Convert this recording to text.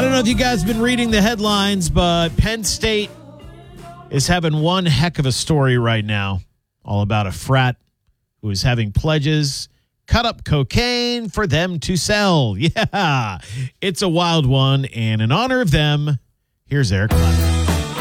don't know if you guys have been reading the headlines, but Penn State is having one heck of a story right now, all about a frat who is having pledges cut up cocaine for them to sell. Yeah, it's a wild one, and in honor of them, here's Eric Clapton.